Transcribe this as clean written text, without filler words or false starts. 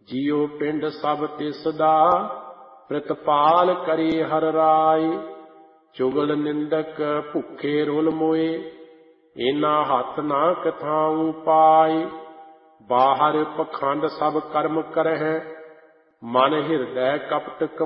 ਜਿਉ ਪਿੰਡ ਸਭ ਤਿਸ ਦਾ ਪ੍ਰਤਪਾਲ ਕਰੀ ਹਰ ਰਾਏ। ਚੁਗਲ ਨਿੰਦਕ ਭੁੱਖੇ ਰੁਲ ਮੋਏ ਇਨਾ ਹੱਥ ਨਾ ਕਥਾਉ ਪਾਏ। ਬਾਹਰ ਪਖੰਡ ਸਭ ਕਰਮ ਕਰਹਿ ਮਨ ਹਿਰਦੈ ਕਪਟ